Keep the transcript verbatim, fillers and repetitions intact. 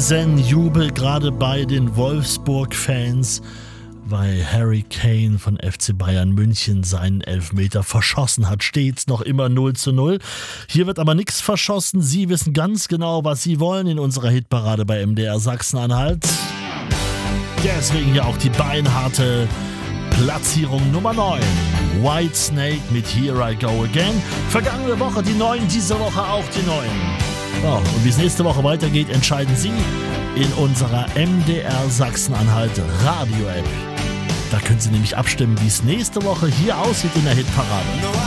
Riesenjubel gerade bei den Wolfsburg-Fans, weil Harry Kane von F C Bayern München seinen Elfmeter verschossen hat. Steht's noch immer null zu null. Hier wird aber nichts verschossen. Sie wissen ganz genau, was Sie wollen in unserer Hitparade bei M D R Sachsen-Anhalt. Deswegen hier auch die beinharte Platzierung Nummer neun. Whitesnake mit Here I Go Again. Vergangene Woche die neun, diese Woche auch die neun. Ja, und wie es nächste Woche weitergeht, entscheiden Sie in unserer M D R Sachsen-Anhalt Radio-App. Da können Sie nämlich abstimmen, wie es nächste Woche hier aussieht in der Hitparade.